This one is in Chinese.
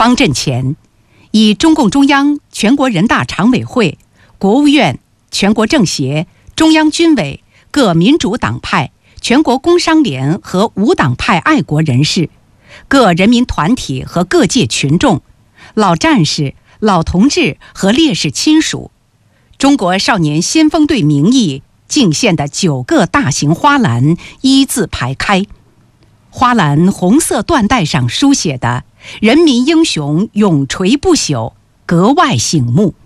方阵前，以中共中央、全国人大常委会、国务院、全国政协、中央军委、各民主党派、全国工商联和无党派爱国人士、各人民团体和各界群众、老战士、老同志和烈士亲属，中国少年先锋队名义敬献的9个大型花篮依次排开。花篮红色缎带上书写的"人民英雄永垂不朽"格外醒目。